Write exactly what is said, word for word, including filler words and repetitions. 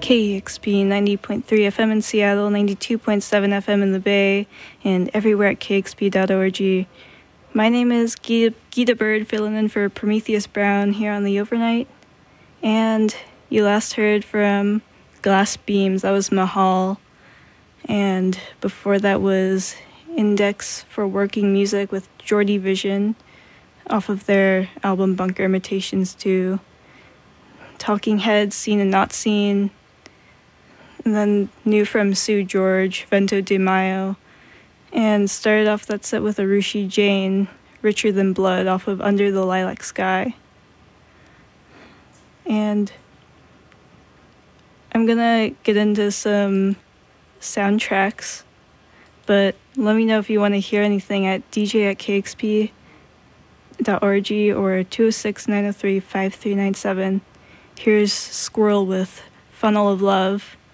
K E X P ninety point three F M in Seattle, ninety-two point seven F M in the Bay, and everywhere at k x p dot org. My name is Gita, Gita Bird, filling in for Prometheus Brown here on the Overnight. And you last heard from Glass Beams, that was Mahal. And before that was Index for Working Music with Jordy Vision off of their album Bunker Imitations two. Talking Heads, Seen and Not Seen. And then new from Sue George, Vento de Mayo. And started off that set with Arushi Jane, Richer Than Blood off of Under the Lilac Sky. And I'm gonna get into some soundtracks, but let me know if you want to hear anything at d j at k x p dot org or two oh six, nine oh three, five three nine seven. Here's Squirrel with Funnel of Love.